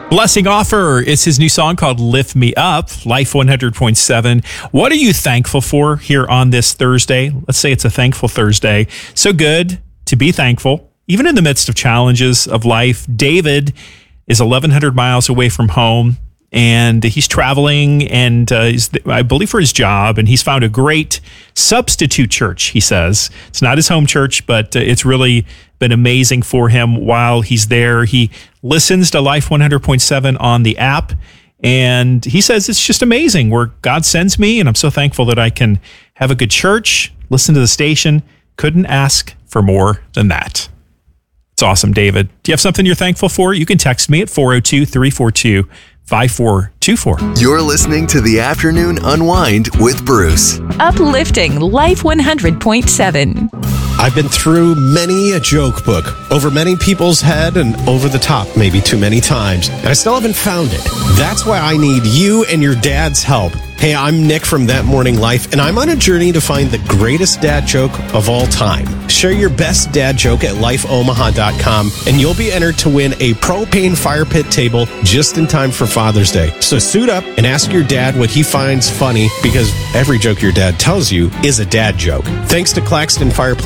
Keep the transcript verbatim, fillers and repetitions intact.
Blessing Offer. It's his new song called Lift Me Up, Life one hundred point seven. What are you thankful for here on this Thursday? Let's say it's a thankful Thursday. So good to be thankful, even in the midst of challenges of life. David is eleven hundred miles away from home, and he's traveling, and uh, he's, I believe for his job, and he's found a great substitute church, he says. It's not his home church, but uh, it's really been amazing for him while he's there. He listens to Life one hundred point seven on the app, and he says it's just amazing where God sends me, and I'm so thankful that I can have a good church, listen to the station. Couldn't ask for more than that. It's awesome, David. Do you have something you're thankful for? You can text me at four oh two, three four two, five four two four. You're listening to the Afternoon Unwind with Bruce. Uplifting Life one hundred point seven. I've been through many a joke book, over many people's head and over the top maybe too many times, and I still haven't found it. That's why I need you and your dad's help. Hey, I'm Nick from That Morning Life, and I'm on a journey to find the greatest dad joke of all time. Share your best dad joke at life omaha dot com, and you'll be entered to win a propane fire pit table just in time for Father's Day. So suit up and ask your dad what he finds funny, because every joke your dad tells you is a dad joke. Thanks to Claxton Fireplace